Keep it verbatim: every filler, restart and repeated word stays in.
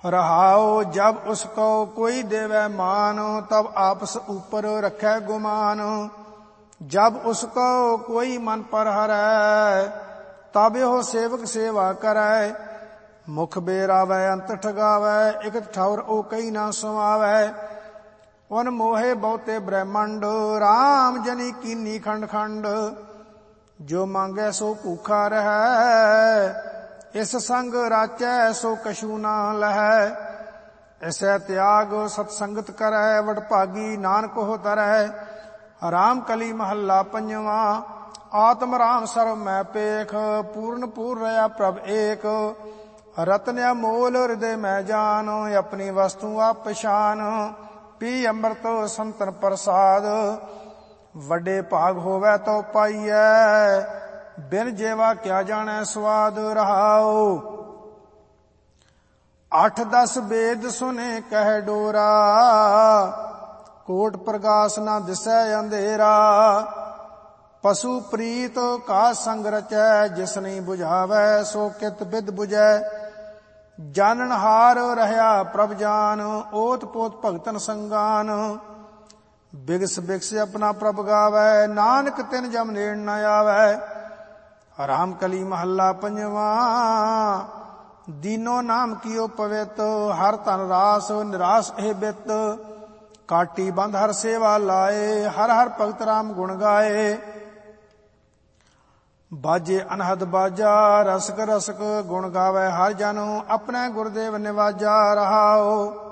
रहाओ जब उसको कोई देवै मान, तब आपस ऊपर रखै गुमान। जब उसको कोई मन पर हरै, तब यो सेवक सेवा करै। मुख बेरावै अंत ठगावै, एक ठौर ओ कई ना सुमावै। उन मोहे बहुते ब्रह्मंड, राम जनी कीनी खंड खंड। जो मांगै सो भूखा रहै, इस संग राचै सो कछु ना लहै। ऐसै त्याग सतसंगत करै, वडभागी नानक हो तरै। राम कली महला पंजवा। आत्म राम सर्व मैं पेख, पूर्ण पूर रया प्रभ एक। रतन अमोल हृदय मैं जान, अपनी वस्तु आप पछान। पी अमृत संतन प्रसाद, वड्डे भाग होवै तो पाइयै। बिन जेवा क्या जानै स्वाद। रहाओ अठ दस वेद सुने कह डोरा, कोट प्रकाश न दिसै अंधेरा। पशु प्रीत का संग रचै, जिस नहीं बुझावै सो कित बिद बुझै। जानन हार रहया प्रभ जान, ओत पोत भगतन संगान। बिगस बिगस अपना प्रभ गावै, नानक तिन जम नेड़ न आवै। राम कली महला पंजवा। दीनो नाम कियो पवित, हर तन रास निराश ए बित। काटी बंद हर सेवा लाए, हर हर भगत राम गुण गाए। बाजे अनहद बाजा, रसक रसक गुण गावै हर जन। अपने गुरुदेव निवाजा। रहाओ